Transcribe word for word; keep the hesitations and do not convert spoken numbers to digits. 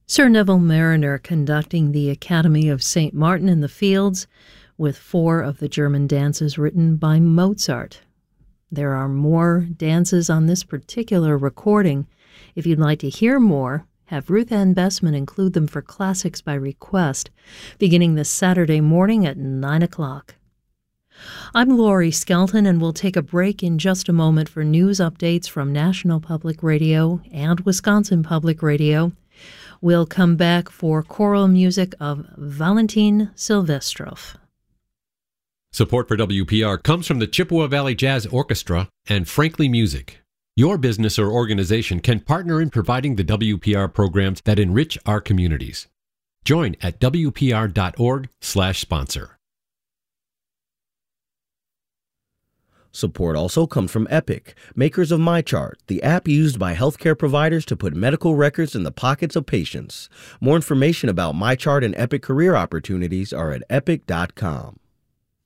Sir Neville Marriner conducting the Academy of Saint Martin in the Fields with four of the German dances written by Mozart. There are more dances on this particular recording. If you'd like to hear more, have Ruth Ann Bessman include them for Classics by Request, beginning this Saturday morning at nine o'clock. I'm Laurie Skelton, and we'll take a break in just a moment for news updates from National Public Radio and Wisconsin Public Radio. We'll come back for choral music of Valentin Silvestrov. Support for W P R comes from the Chippewa Valley Jazz Orchestra and Frankly Music. Your business or organization can partner in providing the W P R programs that enrich our communities. Join at W P R dot org slash sponsor. Support also comes from Epic, makers of MyChart, the app used by healthcare providers to put medical records in the pockets of patients. More information about MyChart and Epic career opportunities are at epic dot com.